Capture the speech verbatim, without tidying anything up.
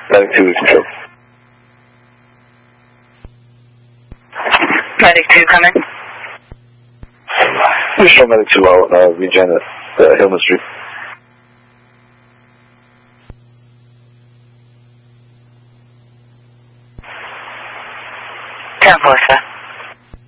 Medic two, control. Medic two, come in. Control Medic two, I'll uh, regen at uh, Hillman Street. ten four, sir.